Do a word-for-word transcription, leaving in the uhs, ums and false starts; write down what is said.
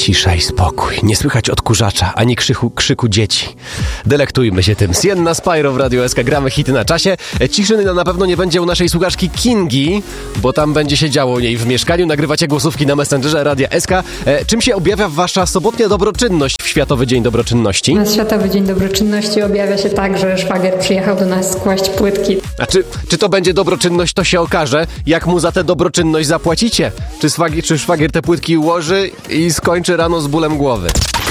Cisza i spokój. Nie słychać odkurzacza, ani krzyku, krzyku dzieci. Delektujmy się tym. Sienna Spyro w Radio S K. Gramy hity na czasie. Ciszy na pewno nie będzie u naszej słuchaczki Kingi, bo tam będzie się działo u niej w mieszkaniu. Nagrywacie głosówki na Messengerze Radia S K. E, czym się objawia wasza sobotnia dobroczynność w Światowy Dzień Dobroczynności? Światowy Dzień Dobroczynności objawia się tak, że szwagier przyjechał do nas skłaść płytki. A czy, czy to będzie dobroczynność, to się okaże, jak mu za tę dobroczynność zapłacicie. Czy szwagier, czy szwagier te płytki ułoży i skończy rano z bólem głowy.